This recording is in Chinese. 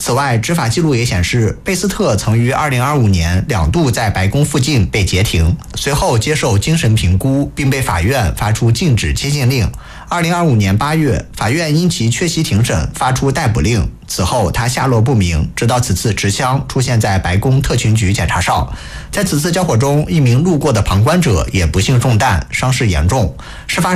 此外，执法记录也显示，贝斯特曾于2025年2度在白宫附近被截停，随后接受精神评估，并被法院发出禁止接近令。2025年8月，法院因其缺席庭审发出逮捕令。此后他下落不明，直到此次持枪出现在白宫特勤局检查哨。在此次交火中，一名路过的旁观者也不幸中弹，伤势严重。事发